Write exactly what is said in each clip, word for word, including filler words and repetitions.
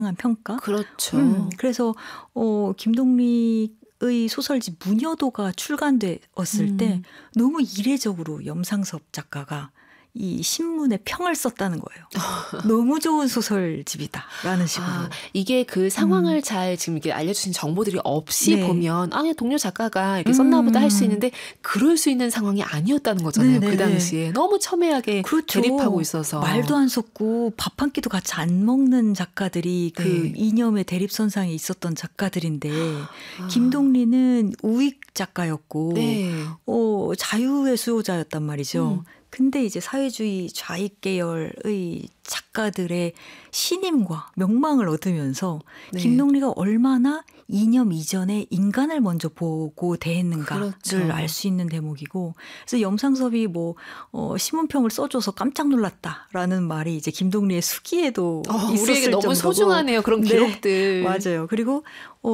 한 평가? 그렇죠. 음, 그래서 어, 김동리의 소설집 무녀도가 출간되었을 음. 때 너무 이례적으로 염상섭 작가가 이 신문에 평을 썼다는 거예요. 너무 좋은 소설집이다라는 식으로. 아, 이게 그 상황을 음. 잘 지금 이렇게 알려주신 정보들이 없이 네. 보면 아, 그냥 동료 작가가 이렇게 썼나 보다 할 수 있는데 그럴 수 있는 상황이 아니었다는 거잖아요. 네네네. 그 당시에. 너무 첨예하게 그렇죠. 대립하고 있어서. 말도 안 섞고 밥 한 끼도 같이 안 먹는 작가들이 그 네. 이념의 대립선상에 있었던 작가들인데 아. 김동리는 우익 작가였고 네. 어, 자유의 수호자였단 말이죠. 음. 근데 이제 사회주의 좌익 계열의 작가들의 신임과 명망을 얻으면서 네. 김동리가 얼마나 이념 이전에 인간을 먼저 보고 대했는가를 그렇죠. 알 수 있는 대목이고, 그래서 염상섭이 뭐 어, 신문평을 써줘서 깜짝 놀랐다라는 말이 이제 김동리의 수기에도 어, 있었을 우리에게 너무 정도고. 소중하네요. 그런 네, 기록들. 맞아요. 그리고 어,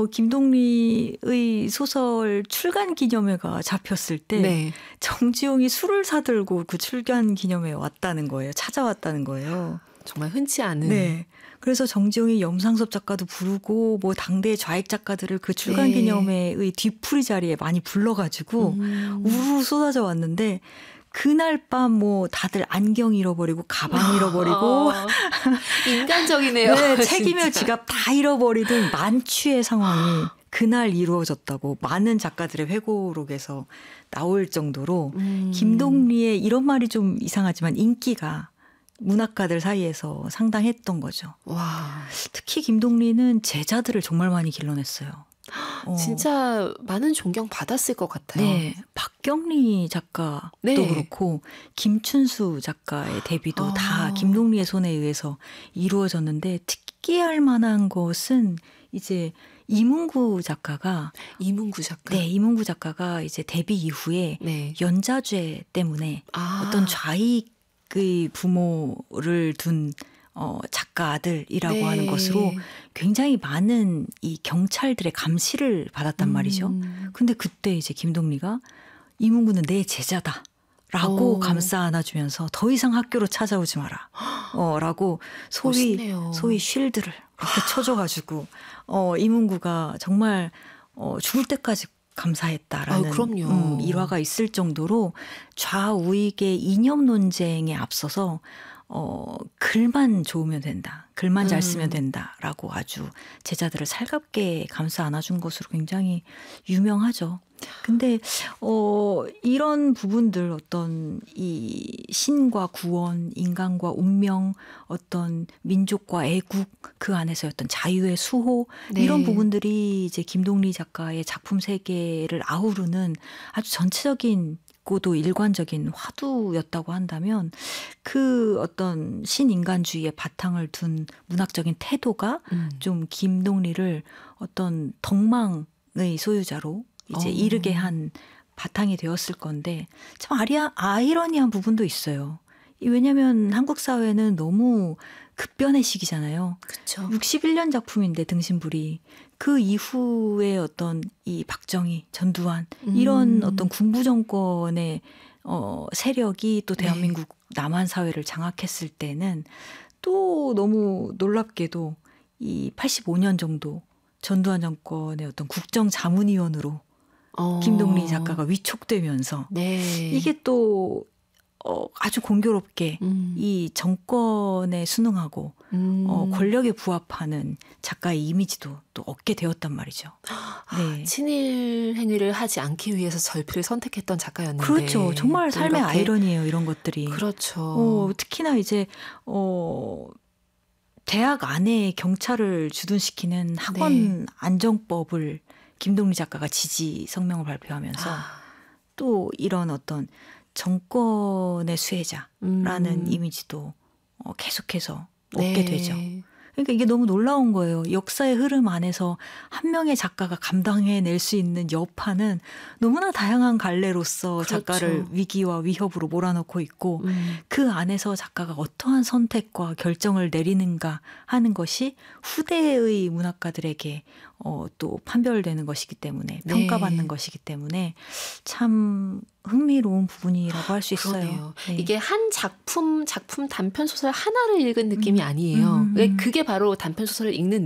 김동리의 소설 출간 기념회가 잡혔을 때 네. 정지용이 술을 사들고 그 출간 기념회에 왔다는 거예요. 찾아왔다는 거예요. 정말 흔치 않은. 네. 그래서 정지용이 염상섭 작가도 부르고 뭐 당대 좌익 작가들을 그 출간 네. 기념회의 뒤풀이 자리에 많이 불러가지고 음. 우르르 쏟아져 왔는데 그날 밤 뭐 다들 안경 잃어버리고 가방 잃어버리고 아, 인간적이네요. 네, 책이며 진짜. 지갑 다 잃어버리던 만취의 상황이 그날 이루어졌다고 많은 작가들의 회고록에서 나올 정도로 음. 김동리의 이런 말이 좀 이상하지만 인기가 문학가들 사이에서 상당했던 거죠. 와. 특히 김동리는 제자들을 정말 많이 길러냈어요. 어. 진짜 많은 존경 받았을 것 같아요. 네, 박경리 작가도 네. 그렇고 김춘수 작가의 데뷔도 아. 다 김동리의 손에 의해서 이루어졌는데 특기할 만한 것은 이제 이문구 작가가 이문구 작가. 네, 이문구 작가가 이제 데뷔 이후에 네. 연좌죄 때문에 아. 어떤 좌익의 부모를 둔 어, 작가 아들이라고 네. 하는 것으로 굉장히 많은 이 경찰들의 감시를 받았단 음. 말이죠. 근데 그때 이제 김동리가 이문구는 내 제자다. 라고 오. 감싸 안아주면서 더 이상 학교로 찾아오지 마라. 어, 라고 소위, 멋있네요. 소위 쉴드를 그렇게 쳐줘가지고, 어, 이문구가 정말, 어, 죽을 때까지 감사했다라는 아유, 그럼요. 음, 일화가 있을 정도로 좌우익의 이념 논쟁에 앞서서 어, 글만 좋으면 된다. 글만 잘 쓰면 음. 된다라고 아주 제자들을 살갑게 감싸 안아준 것으로 굉장히 유명하죠. 근데 어, 이런 부분들 어떤 이 신과 구원, 인간과 운명, 어떤 민족과 애국 그 안에서의 어떤 자유의 수호 네. 이런 부분들이 이제 김동리 작가의 작품 세계를 아우르는 아주 전체적인 고도 일관적인 화두였다고 한다면 그 어떤 신인간주의의 바탕을 둔 문학적인 태도가 음. 좀 김동리를 어떤 덕망의 소유자로 이제 어. 이르게 한 바탕이 되었을 건데 참 아리아, 아이러니한 부분도 있어요. 왜냐하면 한국 사회는 너무 급변의 시기잖아요. 그렇죠. 육십일 년 작품인데 등신불이 그 이후에 어떤 이 박정희, 전두환 이런 음. 어떤 군부 정권의 어, 세력이 또 대한민국 네. 남한 사회를 장악했을 때는 또 너무 놀랍게도 이 팔십오 년 정도 전두환 정권의 어떤 국정자문위원으로 어. 김동리 작가가 위촉되면서 네. 이게 또 어, 아주 공교롭게 음. 이 정권에 순응하고 음. 어, 권력에 부합하는 작가의 이미지도 또 얻게 되었단 말이죠. 네. 친일 행위를 하지 않기 위해서 절필을 선택했던 작가였는데. 그렇죠. 정말 또 삶의 이렇게. 아이러니예요. 이런 것들이. 그렇죠. 어, 특히나 이제 어, 대학 안에 경찰을 주둔시키는 학원 네. 안정법을 김동리 작가가 지지 성명을 발표하면서 아. 또 이런 어떤 정권의 수혜자라는 음. 이미지도 어, 계속해서 네. 얻게 되죠. 그러니까 이게 너무 놀라운 거예요. 역사의 흐름 안에서 한 명의 작가가 감당해낼 수 있는 여파는 너무나 다양한 갈래로서 그렇죠. 작가를 위기와 위협으로 몰아넣고 있고 음. 그 안에서 작가가 어떠한 선택과 결정을 내리는가 하는 것이 후대의 문학가들에게 어, 또 판별되는 것이기 때문에 네. 평가받는 것이기 때문에 참 흥미로운 부분이라고 할 수 있어요. 네. 이게 한 작품 작품 단편 소설 하나를 읽은 느낌이 음. 아니에요. 음. 그게 바로 단편 소설을 읽는